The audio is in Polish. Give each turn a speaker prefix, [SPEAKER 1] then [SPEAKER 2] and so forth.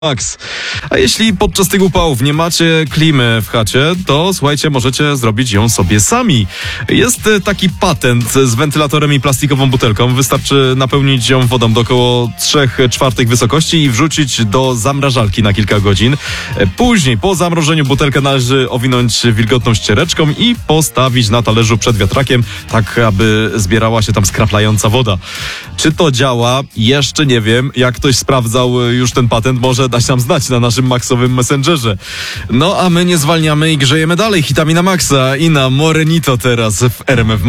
[SPEAKER 1] Max. A jeśli podczas tych upałów nie macie klimy w chacie, to słuchajcie, możecie zrobić ją sobie sami. Jest taki patent z wentylatorem i plastikową butelką. Wystarczy napełnić ją wodą do około 3/4 wysokości i wrzucić do zamrażalki na kilka godzin. Później, po zamrożeniu, butelkę należy owinąć wilgotną ściereczką i postawić na talerzu przed wiatrakiem, tak aby zbierała się tam skraplająca woda. Czy to działa? Jeszcze nie wiem. Jak ktoś sprawdzał już ten patent, może dać nam znać na naszym Maxowym Messengerze. No a my nie zwalniamy i grzejemy dalej hitami na Maxa i na Morenito teraz w RMF Max.